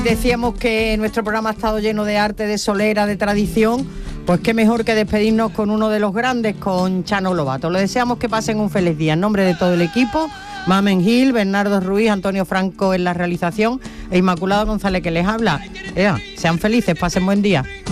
Decíamos que nuestro programa ha estado lleno de arte, de solera, de tradición. Pues qué mejor que despedirnos con uno de los grandes, con Chano Lobato. Les deseamos que pasen un feliz día. En nombre de todo el equipo, Mamen Gil, Bernardo Ruiz, Antonio Franco en la realización e Inmaculado González que les habla. Sean felices, pasen buen día.